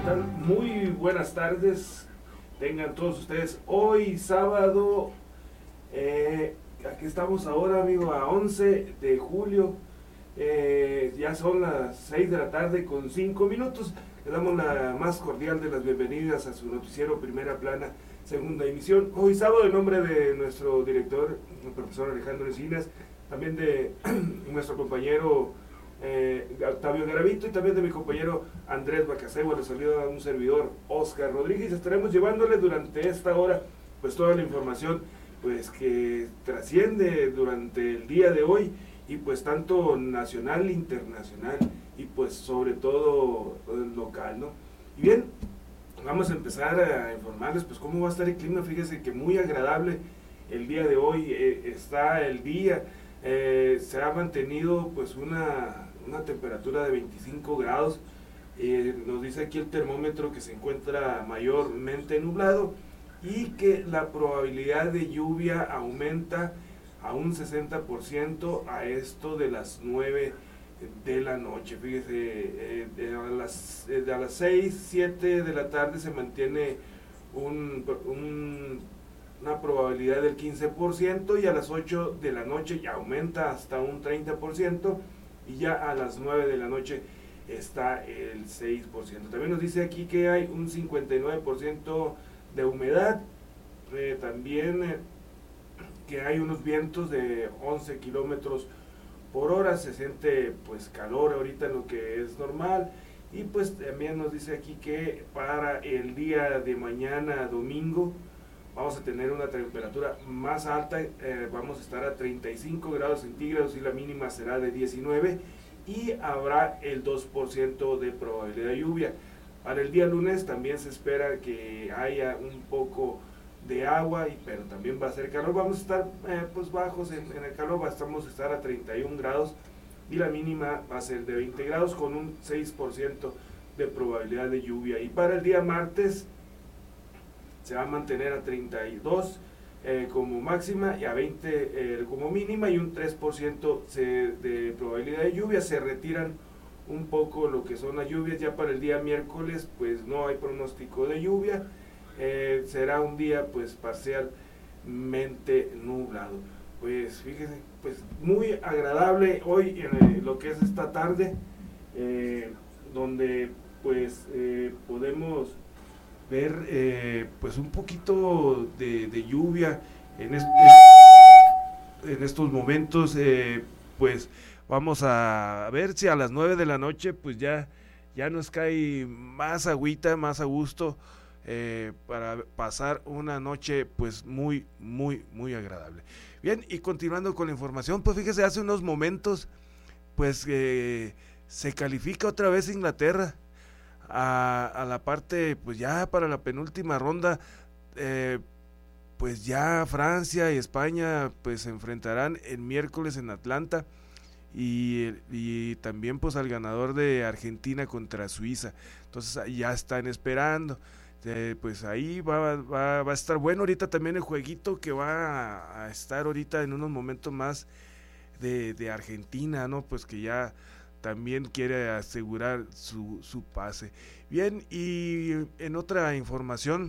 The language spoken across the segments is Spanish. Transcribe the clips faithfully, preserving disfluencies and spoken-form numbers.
tal? Muy buenas tardes, tengan todos ustedes. Hoy sábado, eh, aquí estamos ahora, amigo, a once de julio, eh, ya son las seis de la tarde con cinco minutos. Le damos la más cordial de las bienvenidas a su noticiero Primera Plana, segunda emisión. Hoy sábado, en nombre de nuestro director, el profesor Alejandro Encinas, también de nuestro compañero eh, Octavio Garavito y también de mi compañero Andrés Bacasegua, les saluda un servidor, Oscar Rodríguez. Estaremos llevándole durante esta hora pues toda la información pues que trasciende durante el día de hoy, y pues tanto nacional, internacional y pues sobre todo local, ¿no? Y bien, vamos a empezar a informarles pues cómo va a estar el clima. Fíjense que muy agradable el día de hoy, eh, está el día, eh, se ha mantenido pues una, una temperatura de veinticinco grados, eh, nos dice aquí el termómetro que se encuentra mayormente nublado y que la probabilidad de lluvia aumenta a un sesenta por ciento a esto de las nueve de la noche. Fíjese, eh, a las, eh, a las seis, siete de la tarde se mantiene un, un, una probabilidad del quince por ciento, y a las ocho de la noche ya aumenta hasta un treinta por ciento, y ya a las nueve de la noche está el seis por ciento. También nos dice aquí que hay un cincuenta y nueve por ciento de humedad, eh, también eh, que hay unos vientos de once kilómetros por hora, se siente pues calor ahorita en lo que es normal. Y pues también nos dice aquí que para el día de mañana domingo vamos a tener una temperatura más alta, eh, vamos a estar a treinta y cinco grados centígrados y la mínima será de diecinueve, y habrá el dos por ciento de probabilidad de lluvia. Para el día lunes también se espera que haya un poco de agua, y, pero también va a ser calor. Vamos a estar eh, pues bajos en, en el calor, vamos a estar a treinta y un grados y la mínima va a ser de veinte grados con un seis por ciento de probabilidad de lluvia. Y para el día martes se va a mantener a treinta y dos eh, como máxima y a veinte eh, como mínima, y un tres por ciento se, de probabilidad de lluvia. Se retiran un poco lo que son las lluvias. Ya para el día miércoles pues no hay pronóstico de lluvia. Eh, será un día pues parcialmente nublado. Pues fíjense, pues muy agradable hoy en eh, lo que es esta tarde, eh, donde pues eh, podemos ver eh, pues un poquito de, de lluvia en, est en estos momentos. Eh, pues vamos a ver si a las nueve de la noche pues ya, ya nos cae más agüita, más a gusto, Eh, para pasar una noche pues muy, muy, muy agradable. Bien, y continuando con la información, pues fíjese, hace unos momentos pues eh, se califica otra vez Inglaterra a, a la parte, pues ya para la penúltima ronda. eh, pues ya Francia y España pues se enfrentarán el miércoles en Atlanta, y, y también pues al ganador de Argentina contra Suiza. Entonces ya están esperando. Eh, pues ahí va, va, va a estar bueno ahorita también el jueguito que va a, a estar ahorita en unos momentos más de, de Argentina, ¿no? Pues que ya también quiere asegurar su, su pase. Bien, y en otra información,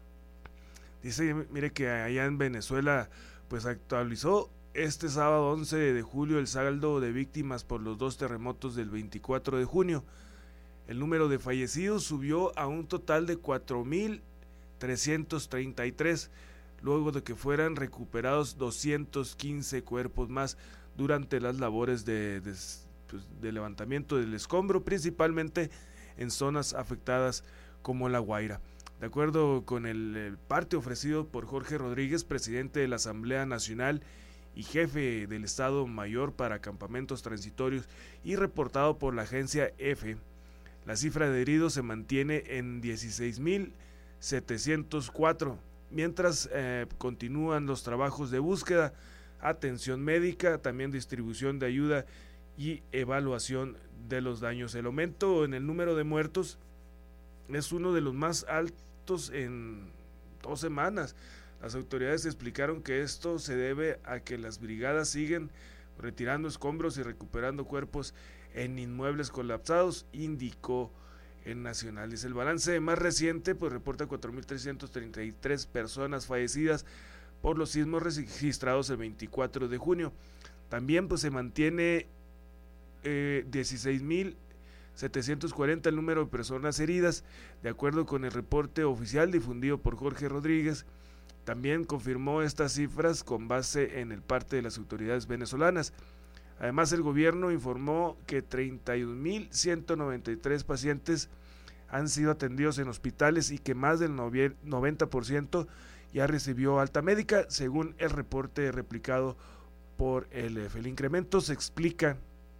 dice, mire que allá en Venezuela pues actualizó este sábado once de julio el saldo de víctimas por los dos terremotos del veinticuatro de junio. El número de fallecidos subió a un total de cuatro mil trescientos treinta y tres, luego de que fueran recuperados doscientos quince cuerpos más durante las labores de, de, pues, de levantamiento del escombro, principalmente en zonas afectadas como La Guaira. De acuerdo con el, el parte ofrecido por Jorge Rodríguez, presidente de la Asamblea Nacional y jefe del Estado Mayor para Campamentos Transitorios, y reportado por la agencia EFE, la cifra de heridos se mantiene en dieciséis mil setecientos cuatro, mientras eh, continúan los trabajos de búsqueda, atención médica, también distribución de ayuda y evaluación de los daños. El aumento en el número de muertos es uno de los más altos en dos semanas. Las autoridades explicaron que esto se debe a que las brigadas siguen retirando escombros y recuperando cuerpos en inmuebles colapsados, indicó en nacionales. El balance más reciente pues reporta cuatro mil trescientas treinta y tres personas fallecidas por los sismos registrados el veinticuatro de junio. También pues se mantiene eh, dieciséis mil setecientos cuarenta el número de personas heridas, de acuerdo con el reporte oficial difundido por Jorge Rodríguez. También confirmó estas cifras con base en el parte de las autoridades venezolanas. Además, el gobierno informó que treinta y un mil ciento noventa y tres pacientes han sido atendidos en hospitales y que más del noventa por ciento ya recibió alta médica, según el reporte replicado por el E F. El incremento se explica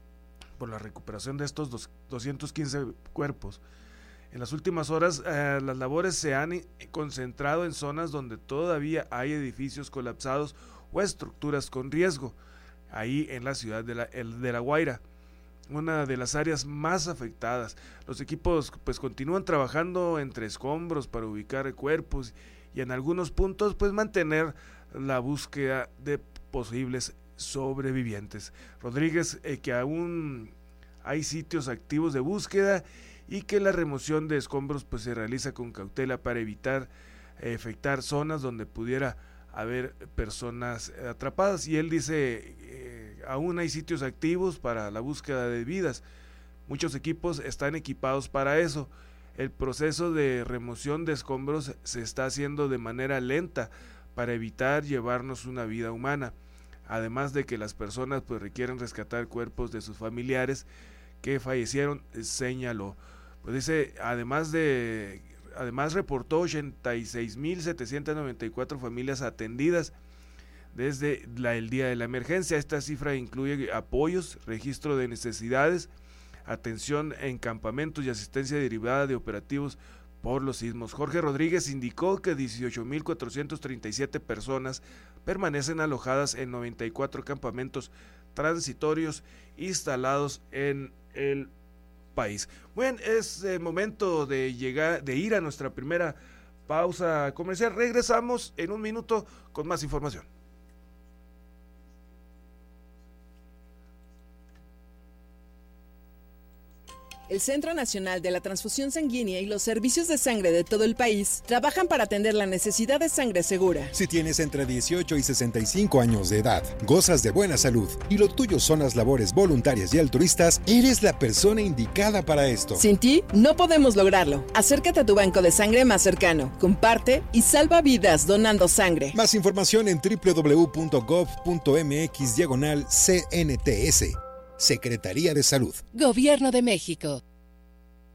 por la recuperación de estos dos, doscientos quince cuerpos. En las últimas horas, eh, las labores se han concentrado en zonas donde todavía hay edificios colapsados o estructuras con riesgo, ahí en la ciudad de la, el, de La Guaira, una de las áreas más afectadas. Los equipos pues continúan trabajando entre escombros para ubicar cuerpos y en algunos puntos pues mantener la búsqueda de posibles sobrevivientes. Rodríguez, eh, que aún hay sitios activos de búsqueda y que la remoción de escombros pues se realiza con cautela para evitar eh, afectar zonas donde pudiera haber personas atrapadas. Y él dice, eh, aún hay sitios activos para la búsqueda de vidas, muchos equipos están equipados para eso. El proceso de remoción de escombros se está haciendo de manera lenta para evitar llevarnos una vida humana, además de que las personas pues requieren rescatar cuerpos de sus familiares que fallecieron, señaló. Pues dice, además de además reportó ochenta y seis mil setecientas noventa y cuatro familias atendidas desde la, el día de la emergencia. Esta cifra incluye apoyos, registro de necesidades, atención en campamentos y asistencia derivada de operativos por los sismos. Jorge Rodríguez indicó que dieciocho mil cuatrocientas treinta y siete personas permanecen alojadas en noventa y cuatro campamentos transitorios instalados en el país. Bueno, es eh, momento de llegar, de ir a nuestra primera pausa comercial. Regresamos en un minuto con más información. El Centro Nacional de la Transfusión Sanguínea y los servicios de sangre de todo el país trabajan para atender la necesidad de sangre segura. Si tienes entre dieciocho y sesenta y cinco años de edad, gozas de buena salud y lo tuyo son las labores voluntarias y altruistas, eres la persona indicada para esto. Sin ti, no podemos lograrlo. Acércate a tu banco de sangre más cercano, comparte y salva vidas donando sangre. Más información en doble u doble u doble u punto gov punto eme equis diagonal C N T S. Secretaría de Salud. Gobierno de México.